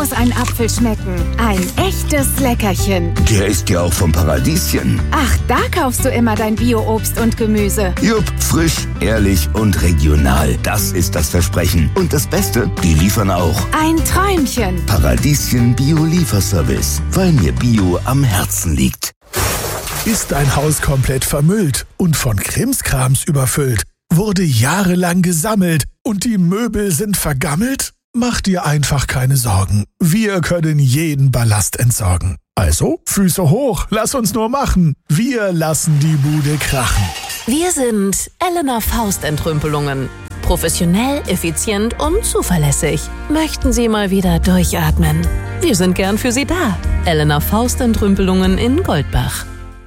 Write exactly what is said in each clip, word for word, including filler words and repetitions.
muss ein Apfel schmecken. Ein echtes Leckerchen. Der ist ja auch vom Paradieschen. Ach, da kaufst du immer dein Bio-Obst und Gemüse. Jupp, frisch, ehrlich und regional. Das ist das Versprechen. Und das Beste, die liefern auch. Ein Träumchen. Paradieschen Bio-Lieferservice. Weil mir Bio am Herzen liegt. Ist dein Haus komplett vermüllt und von Krimskrams überfüllt? Wurde jahrelang gesammelt und die Möbel sind vergammelt? Mach dir einfach keine Sorgen. Wir können jeden Ballast entsorgen. Also, Füße hoch, lass uns nur machen. Wir lassen die Bude krachen. Wir sind Elena Faust Entrümpelungen. Professionell, effizient und zuverlässig. Möchten Sie mal wieder durchatmen? Wir sind gern für Sie da. Elena Faust Entrümpelungen in Goldbach.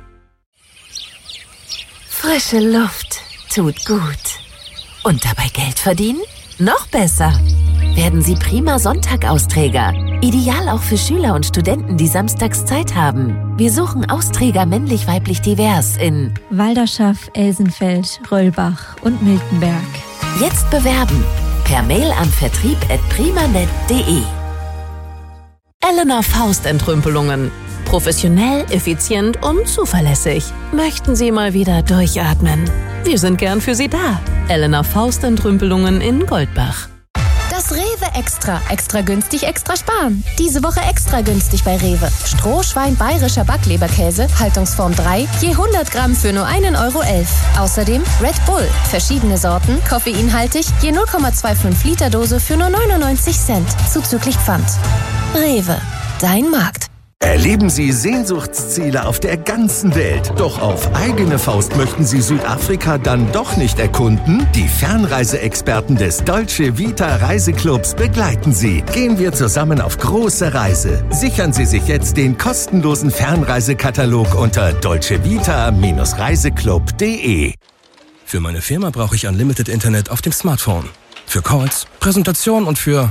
Frische Luft tut gut. Und dabei Geld verdienen? Noch besser. Werden Sie prima Sonntag-Austräger. Ideal auch für Schüler und Studenten, die samstags Zeit haben. Wir suchen Austräger männlich-weiblich divers in Walderschaff, Elsenfeld, Röllbach und Miltenberg. Jetzt bewerben. Per Mail an vertrieb at primanet punkt de. Elena Faust Entrümpelungen. Professionell, effizient und zuverlässig. Möchten Sie mal wieder durchatmen? Wir sind gern für Sie da. Elena Faust Entrümpelungen in Goldbach. Das Rewe Extra. Extra günstig, extra sparen. Diese Woche extra günstig bei Rewe. Strohschwein bayerischer Backleberkäse, Haltungsform drei, je hundert Gramm für nur einen Euro elf. Außerdem Red Bull, verschiedene Sorten, koffeinhaltig, je null Komma fünfundzwanzig Liter Dose für nur neunundneunzig Cent, zuzüglich Pfand. Rewe, dein Markt. Erleben Sie Sehnsuchtsziele auf der ganzen Welt. Doch auf eigene Faust möchten Sie Südafrika dann doch nicht erkunden? Die Fernreiseexperten des Dolce Vita Reiseclubs begleiten Sie. Gehen wir zusammen auf große Reise. Sichern Sie sich jetzt den kostenlosen Fernreisekatalog unter dolcevita Bindestrich reiseclub punkt de. Für meine Firma brauche ich Unlimited Internet auf dem Smartphone. Für Calls, Präsentation und für...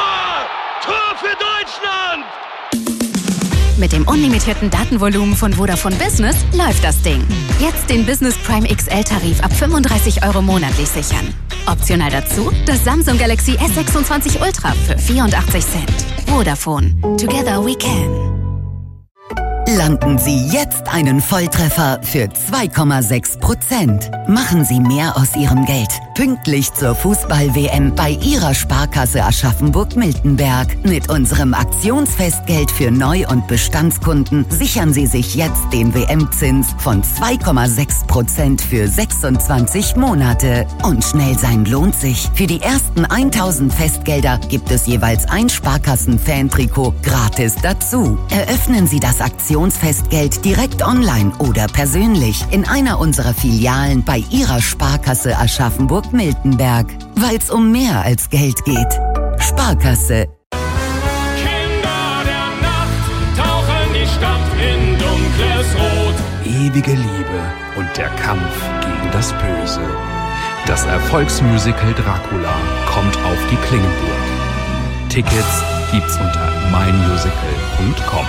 Mit dem unlimitierten Datenvolumen von Vodafone Business läuft das Ding. Jetzt den Business Prime X L-Tarif ab fünfunddreißig Euro monatlich sichern. Optional dazu das Samsung Galaxy S sechsundzwanzig Ultra für vierundachtzig Cent. Vodafone. Together we can. Landen Sie jetzt einen Volltreffer für zwei Komma sechs Prozent. Machen Sie mehr aus Ihrem Geld. Pünktlich zur Fußball-W M bei Ihrer Sparkasse Aschaffenburg-Miltenberg. Mit unserem Aktionsfestgeld für Neu- und Bestandskunden sichern Sie sich jetzt den W M-Zins von zwei Komma sechs Prozent für sechsundzwanzig Monate. Und schnell sein lohnt sich. Für die ersten tausend Festgelder gibt es jeweils ein Sparkassen-Fan-Trikot gratis dazu. Eröffnen Sie das Aktionsfestgeld direkt online oder persönlich in einer unserer Filialen bei Ihrer Sparkasse Aschaffenburg-Miltenberg. Weil es um mehr als Geld geht. Sparkasse. Kinder der Nacht tauchen die Stadt in dunkles Rot. Ewige Liebe und der Kampf gegen das Böse. Das Erfolgsmusical Dracula kommt auf die Klingenburg. Tickets gibt's unter meinmusical punkt com.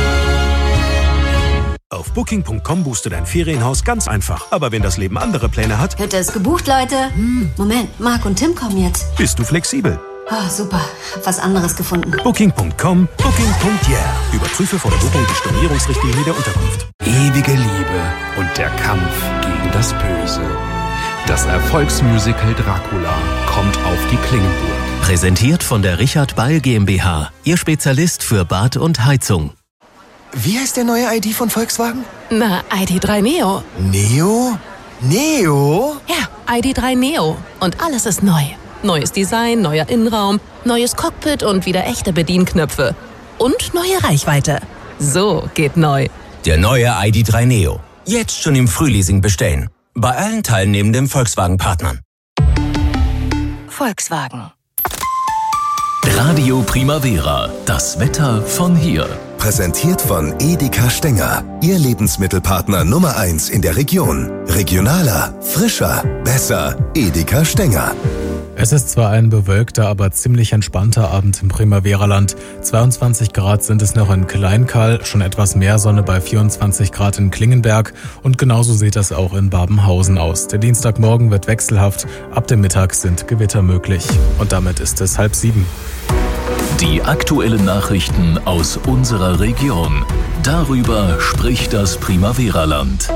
Auf booking punkt com buchst du dein Ferienhaus ganz einfach. Aber wenn das Leben andere Pläne hat... Hütte ist gebucht, Leute. Hm, Moment, Marc und Tim kommen jetzt. Bist du flexibel? Oh, super. Hab was anderes gefunden. booking punkt com, booking punkt yeah. Überprüfe vor der Buchung die Stornierungsrichtlinie der Unterkunft. Ewige Liebe und der Kampf gegen das Böse. Das Erfolgsmusical Dracula kommt auf die Klingenburg. Präsentiert von der Richard Ball GmbH. Ihr Spezialist für Bad und Heizung. Wie heißt der neue I D von Volkswagen? Na, I D drei Neo. Neo? Neo? Ja, I D drei Neo. Und alles ist neu. Neues Design, neuer Innenraum, neues Cockpit und wieder echte Bedienknöpfe. Und neue Reichweite. So geht neu. Der neue I D drei Neo. Jetzt schon im Frühleasing bestellen. Bei allen teilnehmenden Volkswagen-Partnern. Volkswagen. Radio Primavera. Das Wetter von hier. Präsentiert von Edeka Stenger. Ihr Lebensmittelpartner Nummer eins in der Region. Regionaler, frischer, besser. Edeka Stenger. Es ist zwar ein bewölkter, aber ziemlich entspannter Abend im Primavera-Land. zweiundzwanzig Grad sind es noch in Kleinkarl, schon etwas mehr Sonne bei vierundzwanzig Grad in Klingenberg und genauso sieht das auch in Babenhausen aus. Der Dienstagmorgen wird wechselhaft, ab dem Mittag sind Gewitter möglich. Und damit ist es halb sieben. Die aktuellen Nachrichten aus unserer Region. Darüber spricht das Primavera-Land.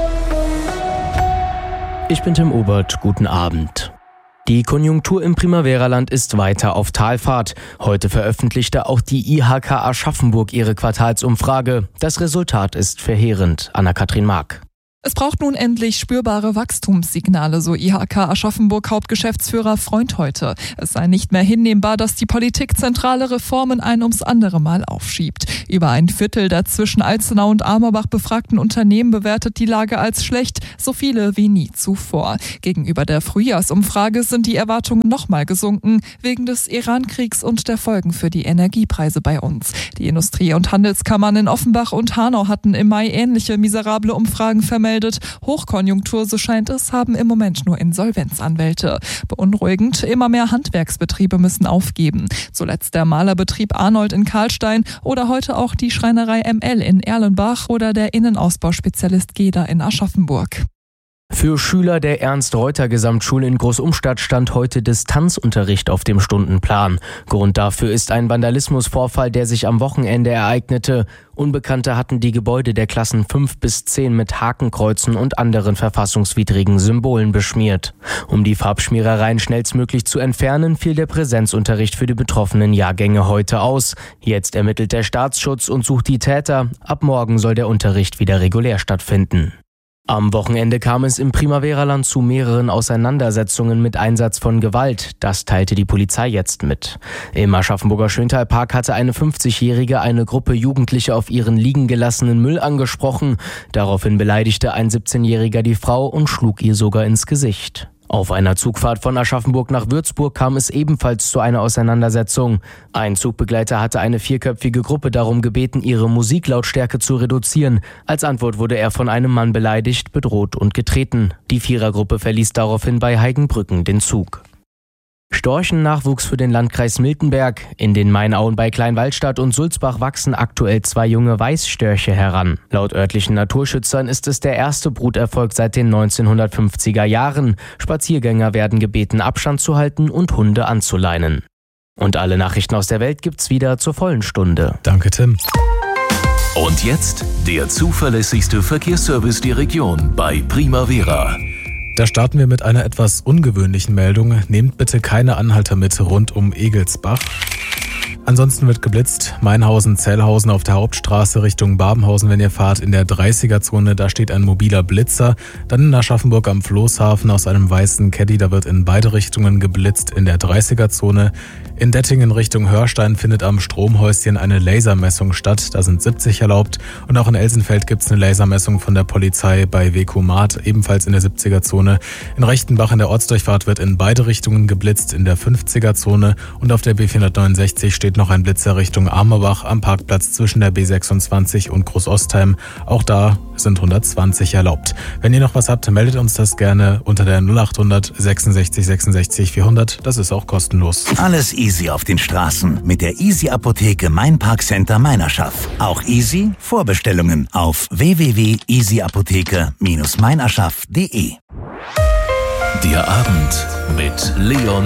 Ich bin Tim Obert, guten Abend. Die Konjunktur im Primavera-Land ist weiter auf Talfahrt. Heute veröffentlichte auch die I H K Aschaffenburg ihre Quartalsumfrage. Das Resultat ist verheerend. Anna-Kathrin Mark. Es braucht nun endlich spürbare Wachstumssignale, so I H K Aschaffenburg Hauptgeschäftsführer Freund heute. Es sei nicht mehr hinnehmbar, dass die Politik zentrale Reformen ein ums andere Mal aufschiebt. Über ein Viertel der zwischen Alzenau und Amerbach befragten Unternehmen bewertet die Lage als schlecht, so viele wie nie zuvor. Gegenüber der Frühjahrsumfrage sind die Erwartungen nochmal gesunken, wegen des Iran-Kriegs und der Folgen für die Energiepreise bei uns. Die Industrie- und Handelskammern in Offenbach und Hanau hatten im Mai ähnliche miserable Umfragen vermeldet. Hochkonjunktur, so scheint es, haben im Moment nur Insolvenzanwälte. Beunruhigend, immer mehr Handwerksbetriebe müssen aufgeben. Zuletzt der Malerbetrieb Arnold in Karlstein oder heute auch die Schreinerei M L in Erlenbach oder der Innenausbauspezialist Geda in Aschaffenburg. Für Schüler der Ernst-Reuter-Gesamtschule in Großumstadt stand heute Distanzunterricht auf dem Stundenplan. Grund dafür ist ein Vandalismusvorfall, der sich am Wochenende ereignete. Unbekannte hatten die Gebäude der Klassen fünf bis zehn mit Hakenkreuzen und anderen verfassungswidrigen Symbolen beschmiert. Um die Farbschmierereien schnellstmöglich zu entfernen, fiel der Präsenzunterricht für die betroffenen Jahrgänge heute aus. Jetzt ermittelt der Staatsschutz und sucht die Täter. Ab morgen soll der Unterricht wieder regulär stattfinden. Am Wochenende kam es im Primavera-Land zu mehreren Auseinandersetzungen mit Einsatz von Gewalt. Das teilte die Polizei jetzt mit. Im Aschaffenburger Schöntalpark hatte eine fünfzigjährige eine Gruppe Jugendliche auf ihren liegen gelassenen Müll angesprochen. Daraufhin beleidigte ein siebzehnjähriger die Frau und schlug ihr sogar ins Gesicht. Auf einer Zugfahrt von Aschaffenburg nach Würzburg kam es ebenfalls zu einer Auseinandersetzung. Ein Zugbegleiter hatte eine vierköpfige Gruppe darum gebeten, ihre Musiklautstärke zu reduzieren. Als Antwort wurde er von einem Mann beleidigt, bedroht und getreten. Die Vierergruppe verließ daraufhin bei Heigenbrücken den Zug. Storchennachwuchs für den Landkreis Miltenberg. In den Mainauen bei Kleinwaldstadt und Sulzbach wachsen aktuell zwei junge Weißstörche heran. Laut örtlichen Naturschützern ist es der erste Bruterfolg seit den neunzehnhundertfünfziger Jahren. Spaziergänger werden gebeten, Abstand zu halten und Hunde anzuleinen. Und alle Nachrichten aus der Welt gibt's wieder zur vollen Stunde. Danke, Tim. Und jetzt der zuverlässigste Verkehrsservice der Region bei Primavera. Da starten wir mit einer etwas ungewöhnlichen Meldung. Nehmt bitte keine Anhalter mit rund um Egelsbach. Ansonsten wird geblitzt. Mainhausen, Zellhausen auf der Hauptstraße Richtung Babenhausen, wenn ihr fahrt, in der dreißiger-Zone. Da steht ein mobiler Blitzer. Dann in Aschaffenburg am Floßhafen aus einem weißen Caddy. Da wird in beide Richtungen geblitzt in der dreißiger-Zone. In Dettingen Richtung Hörstein findet am Stromhäuschen eine Lasermessung statt. Da sind siebzig erlaubt. Und auch in Elsenfeld gibt es eine Lasermessung von der Polizei bei Wekomat, ebenfalls in der siebziger-Zone. In Rechtenbach in der Ortsdurchfahrt wird in beide Richtungen geblitzt in der fünfziger-Zone. Und auf der B vierhundertneunundsechzig steht noch ein Blitzer Richtung Amerbach am Parkplatz zwischen der B sechsundzwanzig und Großostheim. Auch da sind hundertzwanzig erlaubt. Wenn ihr noch was habt, meldet uns das gerne unter der null achthundert sechsundsechzig sechsundsechzig vierhundert. Das ist auch kostenlos. Alles easy auf den Straßen mit der Easy Apotheke Main Park Center Meinerschaff. Auch easy Vorbestellungen auf w w w punkt easy apotheke Bindestrich meinerschaff punkt de. Der Abend mit Leon